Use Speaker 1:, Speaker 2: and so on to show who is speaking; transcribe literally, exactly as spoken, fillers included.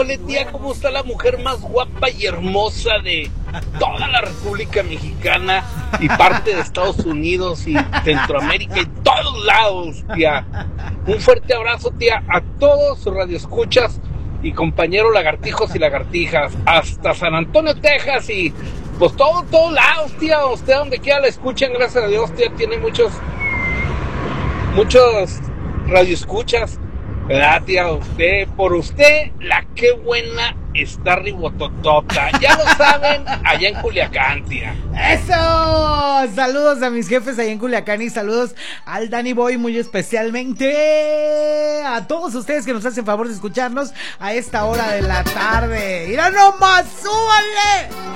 Speaker 1: Híjole, tía, ¿cómo está la mujer más guapa y hermosa de toda la República Mexicana y parte de Estados Unidos y Centroamérica y todos lados, tía? Un fuerte abrazo, tía, a todos sus radioescuchas y compañeros lagartijos y lagartijas, hasta San Antonio, Texas, y pues todo, todos lados, tía. Usted donde quiera la escuchen, gracias a Dios, tía, tiene muchos, muchos radioescuchas, ¿verdad, tía? Usted, por usted, la que buena está ribototota. Ya lo saben, allá en Culiacán, tía.
Speaker 2: ¡Eso! Saludos a mis jefes allá en Culiacán y saludos al Danny Boy muy especialmente. A todos ustedes que nos hacen favor de escucharnos a esta hora de la tarde. ¡Mira nomás! ¡Súbale!